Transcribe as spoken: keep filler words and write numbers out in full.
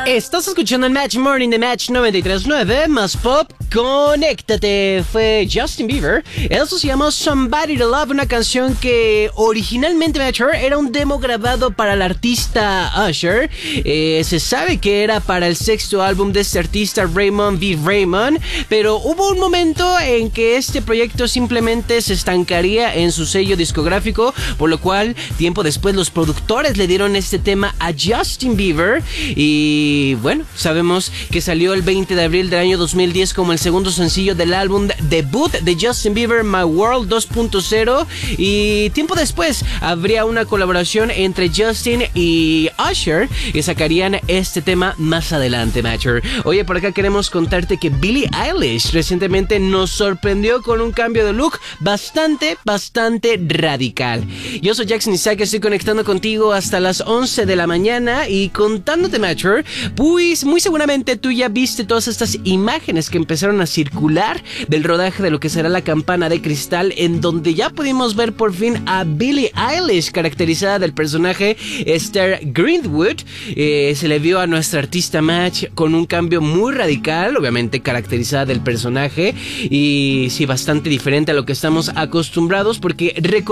Estás escuchando el Match Morning de Match noventa y tres punto nueve, más pop, conéctate. Fue Justin Bieber. Eso se llamó Somebody to Love, una canción que originalmente, Matcher, era un demo grabado para el artista Usher. Eh, se sabe que era para el sexto álbum de este artista, Raymond B. Raymond, pero hubo un momento en que este proyecto simplemente se estancaría en su sello discográfico, por lo cual, tiempo después, los productores le dieron este tema a Justin Bieber y Y bueno, sabemos que salió el veinte de abril del año dos mil diez como el segundo sencillo del álbum debut de Justin Bieber, My World dos punto cero. Y tiempo después habría una colaboración entre Justin y Usher y sacarían este tema más adelante, Matcher. Oye, por acá queremos contarte que Billie Eilish recientemente nos sorprendió con un cambio de look bastante, bastante radical. Yo soy Jackson Isaac, estoy conectando contigo hasta las once de la mañana y contándote, Matcher, pues muy seguramente tú ya viste todas estas imágenes que empezaron a circular del rodaje de lo que será la Campana de Cristal, en donde ya pudimos ver por fin a Billie Eilish caracterizada del personaje Esther Greenwood. Eh, se le vio a nuestra artista Match con un cambio muy radical, obviamente caracterizada del personaje, y sí, bastante diferente a lo que estamos acostumbrados, porque